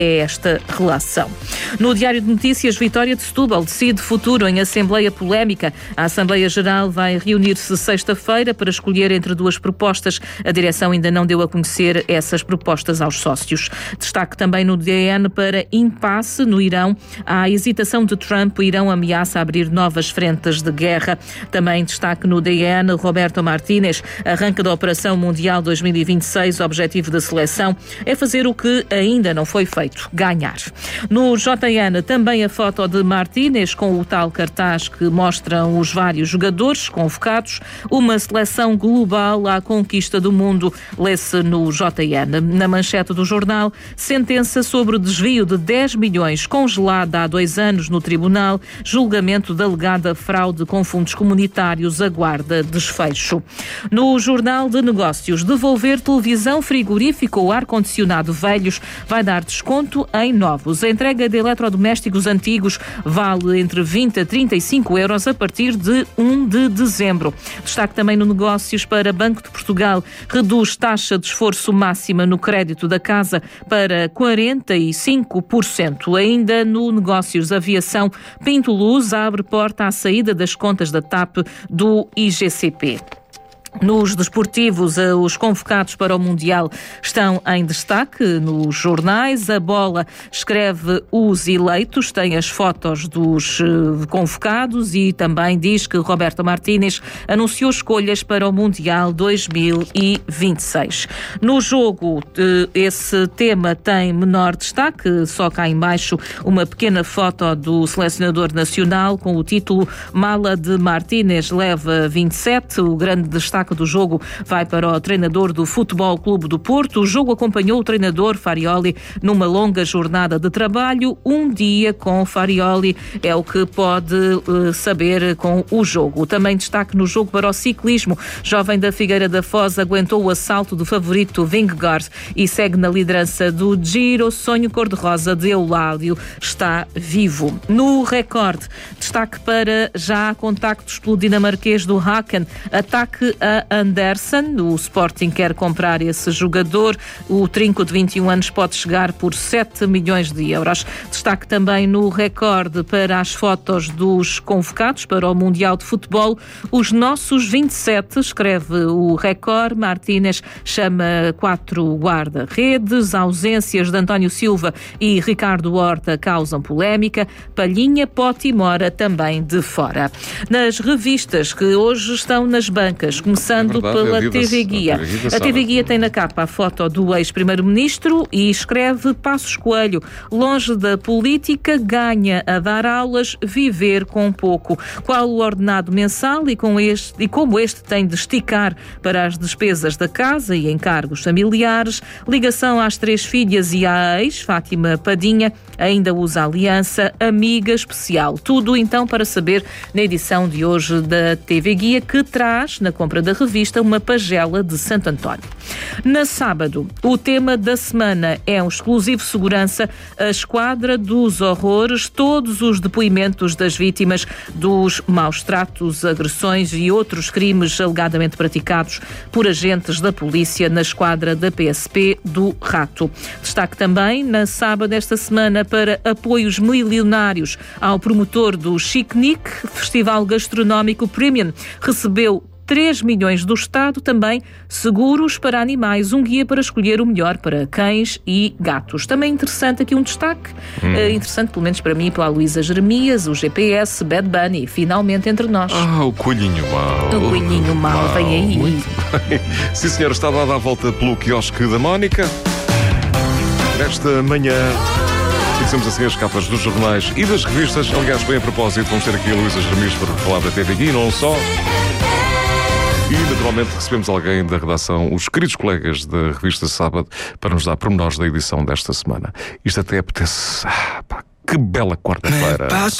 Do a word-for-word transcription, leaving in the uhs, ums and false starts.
é esta relação. No Diário de Notícias, Vitória de Setúbal decide futuro em Assembleia Polémica. A Assembleia Geral vai reunir-se sexta-feira para escolher entre duas propostas. A direção ainda não deu a conhecer essas propostas aos sócios. Destaque também no D N para impasse no Irão. Há hesitação de Trump. O Irão ameaça abrir novas frentes de guerra. Também destaque no D N, Roberto Martínez arranca da Operação Mundial dois mil e vinte e seis. O objetivo da seleção é fazer o que ainda não foi feito. Ganhar. No J N, também a foto de Martínez com o tal cartaz que mostram os vários jogadores convocados. Uma seleção global à conquista do mundo, lê-se no J N. Na manchete do jornal, sentença sobre o desvio de dez milhões congelada há dois anos no tribunal. Julgamento da alegada fraude com fundos comunitários aguarda desfecho. No Jornal de Negócios, devolver televisão, frigorífico ou ar-condicionado velhos vai dar desconto em novos. A entrega de eletrodomésticos antigos vale entre vinte a trinta e cinco euros a partir de um de dezembro. Destaque também no Negócios para Banco de Portugal. Reduz taxa de esforço máxima no crédito da casa para quarenta e cinco por cento. Ainda no Negócios Aviação, Pinto Luz abre porta à saída das contas da T A P do I G C P. Nos desportivos, os convocados para o Mundial estão em destaque nos jornais. A Bola escreve os eleitos, tem as fotos dos convocados e também diz que Roberto Martínez anunciou escolhas para o Mundial dois mil e vinte e seis. No jogo, esse tema tem menor destaque, só cá em baixo uma pequena foto do selecionador nacional com o título Mala de Martínez leva vinte e sete. O grande destaque do jogo vai para o treinador do Futebol Clube do Porto. O jogo acompanhou o treinador Farioli numa longa jornada de trabalho. Um dia com Farioli é o que pode uh, saber com o jogo. Também destaque no jogo para o ciclismo. Jovem da Figueira da Foz aguentou o assalto do favorito Vingegaard e segue na liderança do Giro. Sonho cor-de-rosa de Euládio está vivo. No Record, destaque para já contactos pelo dinamarquês do Haken. Ataque a Andersen. O Sporting quer comprar esse jogador. O trinco de vinte e um anos pode chegar por sete milhões de euros. Destaque também no Record para as fotos dos convocados para o Mundial de Futebol. Os nossos vinte e sete, escreve o Record. Martínez chama quatro guarda-redes. Ausências de António Silva e Ricardo Horta causam polémica. Palhinha, Pote e Mora também de fora. Nas revistas que hoje estão nas bancas, começando é verdade, pela é T V Guia. A T V Guia tem na capa a foto do ex-primeiro-ministro e escreve Passos Coelho, longe da política, ganha a dar aulas, viver com pouco. Qual o ordenado mensal e, com este, e como este tem de esticar para as despesas da casa e encargos familiares? Ligação às três filhas e à ex, Fátima Padinha, ainda usa aliança, amiga especial. Tudo então para saber na edição de hoje da T V Guia, que traz na compra da revista uma pagela de Santo António. Na sábado, o tema da semana é um exclusivo segurança, a esquadra dos horrores, todos os depoimentos das vítimas dos maus tratos, agressões e outros crimes alegadamente praticados por agentes da polícia na esquadra da P S P do Rato. Destaque também na sábado esta semana para apoios milionários ao promotor do Chicnic, Festival Gastronómico Premium. Recebeu três milhões do Estado, também seguros para animais, um guia para escolher o melhor para cães e gatos. Também interessante aqui um destaque, hum. uh, interessante pelo menos para mim e pela Luísa Jeremias, o G P S, Bad Bunny, finalmente entre nós. Ah, o coelhinho mau. O coelhinho mau, vem aí. Muito bem. Sim, senhora, está dada a volta pelo quiosque da Mónica. Nesta manhã, fixamos assim as capas dos jornais e das revistas. Aliás, bem a propósito, vamos ter aqui a Luísa Jeremias para falar da T V Guia, não só. E, naturalmente, recebemos alguém da redação, os queridos colegas da revista Sábado, para nos dar pormenores da edição desta semana. Isto até apetece... Ah, pá, que bela quarta-feira.